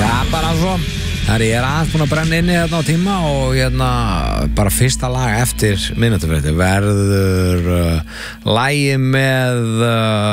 Já, bara svo. Ég aðeins búin að brenna inni hérna á tíma og hérna bara fyrsta lag eftir minnutufrétti verður lagi með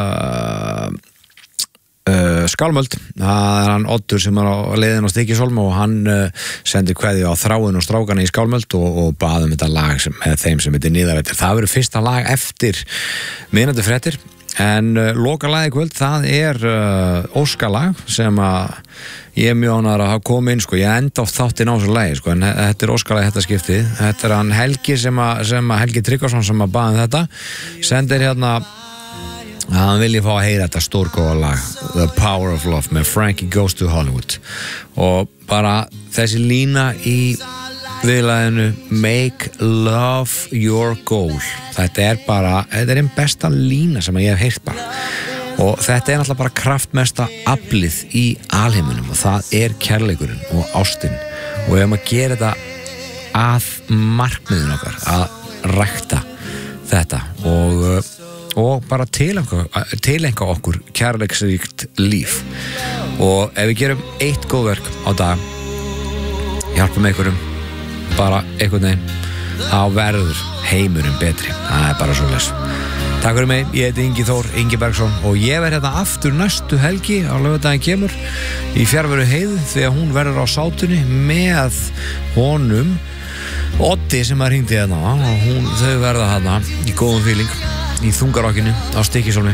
Skálmöld. Það hann Oddur sem á leiðin á Stykkishólm og hann sendir kveðju á Þráin og strákana í Skálmöld og baðum þetta lag með þeim sem heitir Niðarættir. Það verður fyrsta lag eftir minnutufréttir. En lokalagið kvöld, það óskalag sem að ég mjög ánægður að hafa komið inn, ég enda oft þáttinn á þessu lagi, en þetta óskalag þetta skiptið. Þetta hann Helgi sem Helgi Tryggvason sem að baða þetta, sendir hérna að hann vilji fá að heyra þetta stórgóða lag The Power of Love með Frankie Goes to Hollywood og bara þessi lína í viðlaginu Make Love Your Goal. Þetta einn besta lína sem ég hef heyrt bara og þetta náttúrulega bara kraftmesta aflið í alheiminum og það kærleikurinn og ástin og við höfum að gera þetta að markmiðin okkar að rækta þetta og bara tilenga okkur kærleiksríkt líf og ef við gerum eitt góðverk á dag hjálpum einhverjum bara einhvern veginn þá verður heimurinn betri. Það bara svoleiðis. Takk fyrir mig, ég heiti Ingi Þór Ingibergsson og ég verð hérna aftur næstu helgi á laugardaginn kemur í Fjarveru Heiðu þegar hún verður á sátunni með honum Oddi sem að hringdi hérna og þau verða hérna í góðum feeling í þungarokkinu á Stykkishólmi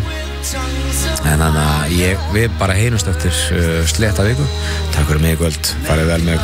en þannig að við bara heyrumst eftir sletta viku. Takk fyrir mig í kvöld, farið vel með ykkur.